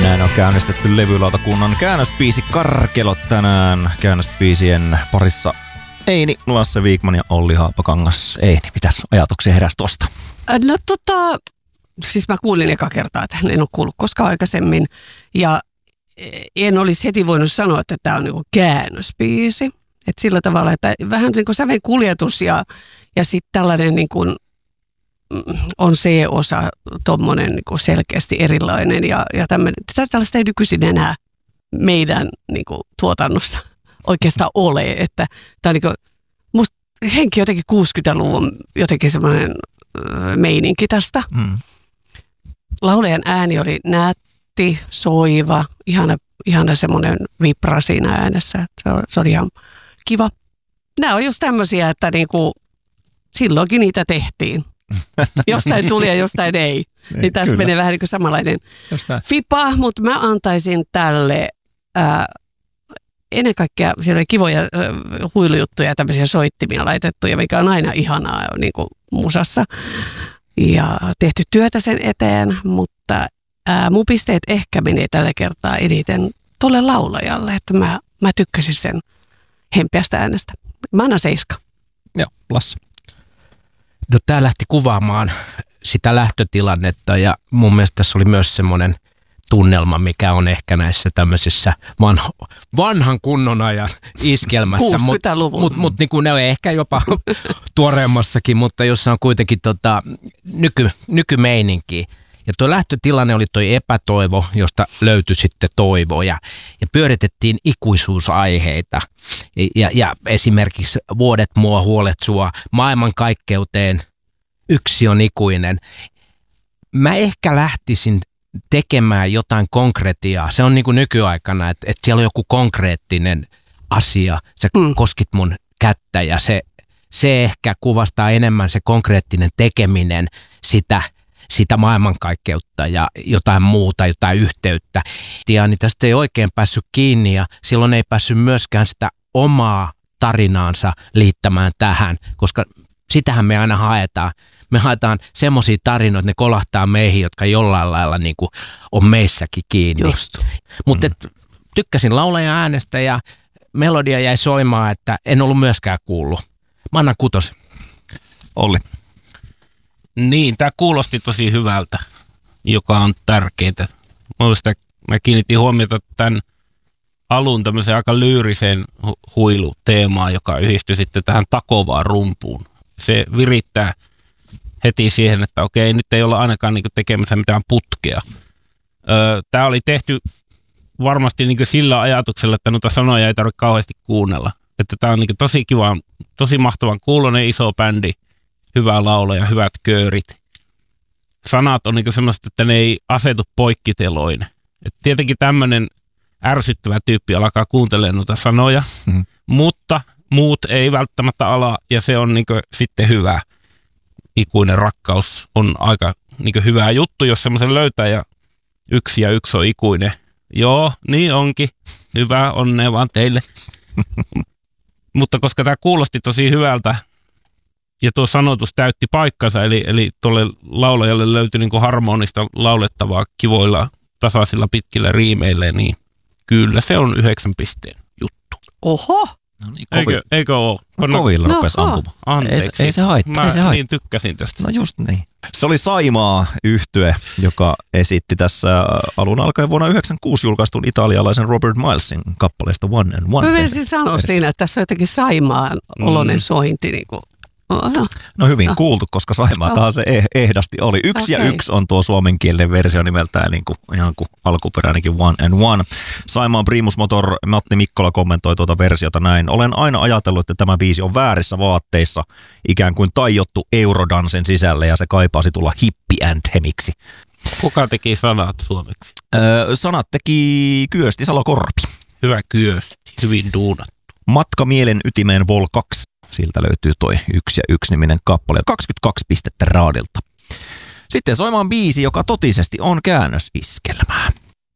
Näin on käynnistetty levylautakunnan käännösbiisi Karkelot tänään. Käännösbiisien parissa Eini, Lasse Wikman ja Olli Haapakangas. Eini, mitäs ajatuksia heräsi tosta? No siis mä kuulin eka kertaa, että en ole kuullut koskaan aikaisemmin. Ja en olisi heti voinut sanoa, että tämä on niinku käännösbiisi. Että sillä tavalla, että vähän niin kuin säven kuljetus ja sitten tällainen niin kuin on C-osa tommonen niin kuin selkeästi erilainen. Ja tällaista ei nykyisin enää meidän niin kuin tuotannossa oikeastaan ole. Että tämä on niin kuin, musta henki jotenkin 60-luvun jotenkin semmoinen meininki tästä. Laulajan ääni oli nätti, soiva, ihana semmoinen vibra siinä äänessä. Se oli ihan kiva. Nämä on just tämmöisiä, että niinku, silloinkin niitä tehtiin. Jostain tuli ja jostain ei. Niin tässä menee vähän niin kuin samanlainen fipa, mutta mä antaisin tälle ennen kaikkea siellä oli kivoja huilujuttuja ja tämmöisiä soittimia laitettuja, mikä on aina ihanaa niin kuin musassa. Ja tehty työtä sen eteen, mutta mun pisteet ehkä menee tällä kertaa eniten tolle laulajalle, että mä tykkäsin sen hempeästä äänestä. Mä annan 7. Joo, Lasse. No tää lähti kuvaamaan sitä lähtötilannetta ja mun mielestä tässä oli myös semmoinen tunnelma, mikä on ehkä näissä tämmöisissä vanhan kunnon ajan iskelmässä. 60-luvun. Mutta niin kuin ne on ehkä jopa tuoreemmassakin, mutta jossa on kuitenkin nykymeininki. Ja tuo lähtötilanne oli toi epätoivo, josta löytyi sitten toivo ja pyöritettiin ikuisuusaiheita. Ja esimerkiksi vuodet mua, huolet sua, maailmankaikkeuteen, yksi on ikuinen. Mä ehkä lähtisin tekemään jotain konkretiaa. Se on niin kuin nykyaikana, että siellä on joku konkreettinen asia. Sä koskit mun kättä ja se ehkä kuvastaa enemmän se konkreettinen tekeminen sitä maailmankaikkeutta ja jotain muuta, jotain yhteyttä. Ja niin tästä ei oikein päässyt kiinni ja silloin ei päässyt myöskään sitä omaa tarinaansa liittämään tähän, koska sitähän me aina haetaan. Me haetaan semmoisia tarinoita, että ne kolahtaa meihin, jotka jollain lailla niin kuin on meissäkin kiinni. Mutta tykkäsin laulajan äänestä ja melodia jäi soimaan, että en ollut myöskään kuullut. Mä annan 6. Olli. Niin, tämä kuulosti tosi hyvältä, joka on tärkeää. Mä kiinnitin huomiota tämän alun tämmöiseen aika lyyriseen huiluteemaan, joka yhdistyi sitten tähän takovaan rumpuun. Se virittää heti siihen, että okei, nyt ei olla ainakaan niinku tekemässä mitään putkea. Tämä oli tehty varmasti niinku sillä ajatuksella, että noita sanoja ei tarvitse kauheasti kuunnella. Että tämä on niinku tosi kiva, tosi mahtavan kuuloinen iso bändi, hyvä laulaja, hyvät köörit. Sanat on niinku semmoista, että ne ei asetu poikkiteloin. Et tietenkin tämmöinen ärsyttävä tyyppi alkaa kuuntelemaan noita sanoja, mutta muut ei välttämättä ala ja se on niinku sitten hyvä. Ikuinen rakkaus on aika niinku hyvä juttu, jos semmoisen löytää ja yksi on ikuinen. Joo, niin onkin. Hyvää onnea vaan teille. Mutta koska tämä kuulosti tosi hyvältä ja tuo sanotus täytti paikkansa, eli tuolle laulajalle löytyi niinku harmonista laulettavaa kivoilla tasaisilla pitkillä riimeillä, niin kyllä se on 9 pisteen juttu. Oho! No niin, Eikö ole? Kovilla rupesi ampumaan. Anteeksi. Ei se haittaa. Mä niin tykkäsin tästä. No just niin. Se oli Saimaa-yhtye, joka esitti tässä alun alkaen vuonna 1996 julkaistun italialaisen Robert Milesin kappaleesta One and One. Mä menisin sanoa siinä, että tässä on jotenkin Saimaan oloinen sointi. Niin kuin. No hyvin kuultu, koska Saimaatahan se ehdasti oli. 1 ja 1 on tuo suomenkielinen versio nimeltään niin kuin, ihan kuin alkuperäinenkin One and One. Saimaan Primus Motor Matti Mikkola kommentoi tuota versiota näin. Olen aina ajatellut, että tämä biisi on väärissä vaatteissa, ikään kuin taijottu Eurodansen sisälle ja se kaipaasi tulla hippi-anthemiksi. Kuka teki sanat suomeksi? Sanat teki Kyösti Salokorpi. Hyvä Kyösti, hyvin duunattu. Matka mielen ytimeen Vol 2. Siltä löytyy toi 1 ja 1 niminen kappale. 22 pistettä raadilta. Sitten soimaan biisi, joka totisesti on käännösiskelmää.